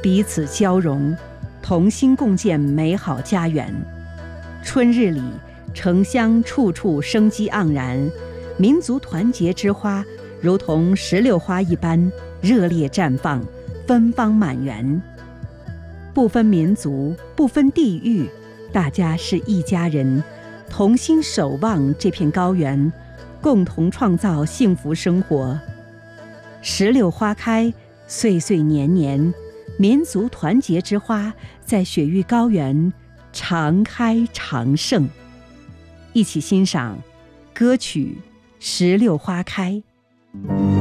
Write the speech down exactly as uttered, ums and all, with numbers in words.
彼此交融，同心共建美好家园。春日里，城乡处处生机盎然，民族团结之花如同石榴花一般热烈绽放，芬芳满园。不分民族，不分地域，大家是一家人，同心守望这片高原，共同创造幸福生活。石榴花开，岁岁年年，民族团结之花在雪域高原常开常盛。一起欣赏歌曲《石榴花开》。